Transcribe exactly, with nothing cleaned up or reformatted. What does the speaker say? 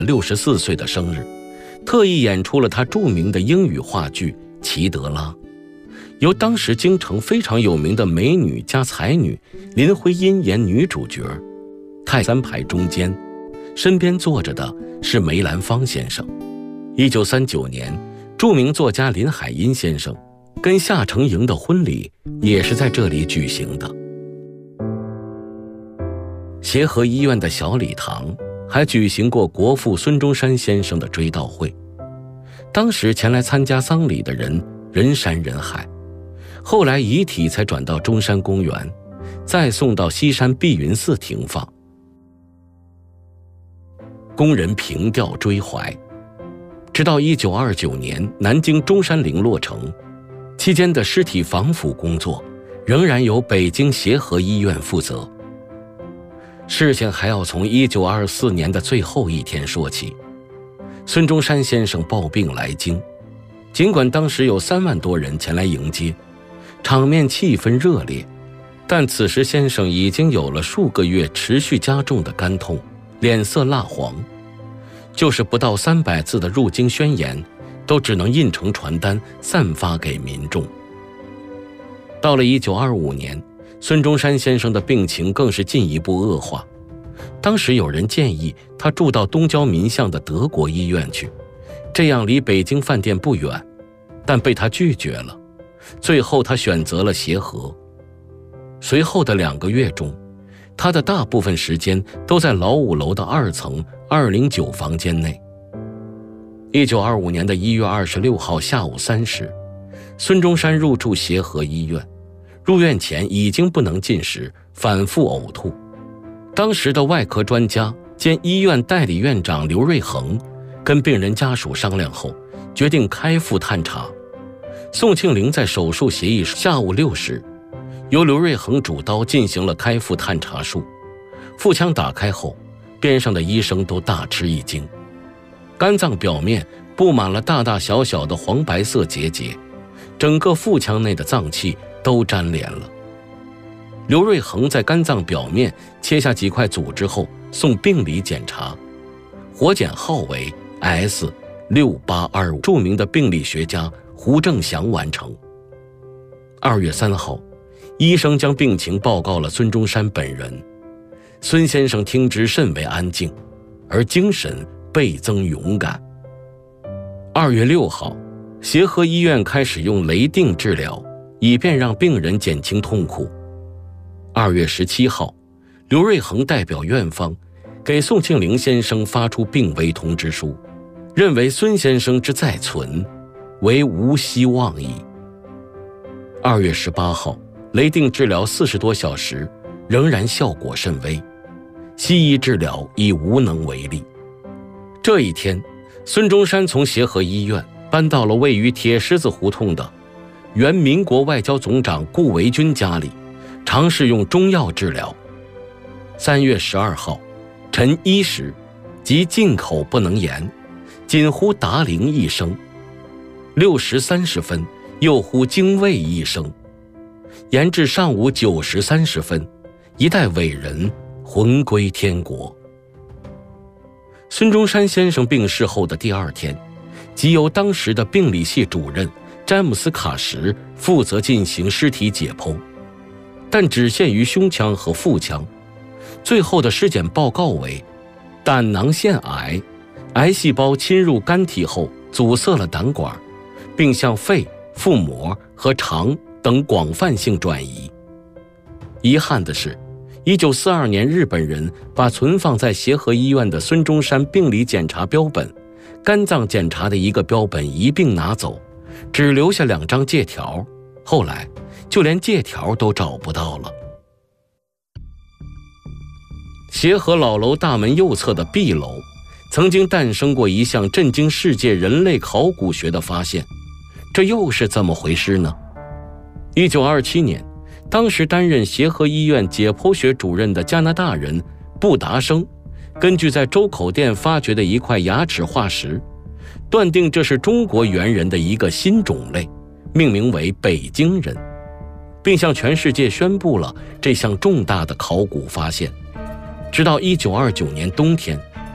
六十四岁的生日，特意演出了他著名的英语话剧《齐德拉》，由当时京城非常有名的美女加才女林徽因演女主角。太三排中间，身边坐着的是梅兰芳先生。一九三九年，著名作家林海音先生跟夏承营的婚礼也是在这里举行的。协和医院的小礼堂还举行过国父孙中山先生的追悼会，当时前来参加丧礼的人人山人海，后来遗体才转到中山公园，再送到西山碧云寺停放。工人凭吊追怀，直到一九二九年南京中山陵落成，期间的尸体防腐工作仍然由北京协和医院负责。事情还要从一九二四年的最后一天说起。孙中山先生抱病来京，尽管当时有三万多人前来迎接，场面气氛热烈，但此时先生已经有了数个月持续加重的肝痛，脸色蜡黄，就是不到三百字的入京宣言都只能印成传单散发给民众。到了一九二五年，孙中山先生的病情更是进一步恶化，当时有人建议他住到东郊民巷的德国医院去，这样离北京饭店不远，但被他拒绝了。最后他选择了协和。随后的两个月中，他的大部分时间都在老五楼的二层二零九房间内。一九二五年的一月二十六号下午三时，孙中山入住协和医院，入院前已经不能进食，反复呕吐。当时的外科专家兼医院代理院长刘瑞恒跟病人家属商量后，决定开腹探查。宋庆龄在手术协议下午六时，由刘瑞恒主刀进行了开腹探查术。腹腔打开后，边上的医生都大吃一惊，肝脏表面布满了大大小小的黄白色结节，整个腹腔内的脏器都粘连了。刘瑞恒在肝脏表面切下几块组织后送病理检查，活检号为 S 六八二五， 著名的病理学家胡正祥完成。二月三号，医生将病情报告了孙中山本人。孙先生听之甚为安静，而精神倍增勇敢。二月六号，协和医院开始用雷定治疗，以便让病人减轻痛苦。二月十七号，刘瑞恒代表院方给宋庆龄先生发出病危通知书，认为孙先生之在存为无希望矣。二月十八号，雷定治疗四十多小时，仍然效果甚微，西医治疗已无能为力。这一天，孙中山从协和医院搬到了位于铁狮子胡同的原民国外交总长顾维钧家里，尝试用中药治疗。三月十二号，晨一时，即进口不能言，仅呼达铃一声。六时三十分，又呼精卫一声。延至上午九时三十分，一代伟人魂归天国。孙中山先生病逝后的第二天，即由当时的病理系主任詹姆斯·卡什负责进行尸体解剖，但只限于胸腔和腹腔。最后的尸检报告为胆囊腺癌，癌细胞侵入肝体后阻塞了胆管，并向肺、腹膜和肠等广泛性转移。遗憾的是，一九四二年日本人把存放在协和医院的孙中山病理检查标本、肝脏检查的一个标本一并拿走，只留下两张借条，后来就连借条都找不到了。协和老楼大门右侧的 B 楼曾经诞生过一项震惊世界人类考古学的发现，这又是怎么回事呢？一九二七年，当时担任协和医院解剖学主任的加拿大人布达生，根据在周口店发掘的一块牙齿化石，断定这是中国猿人的一个新种类，命名为北京人，并向全世界宣布了这项重大的考古发现。直到一九二九年冬天，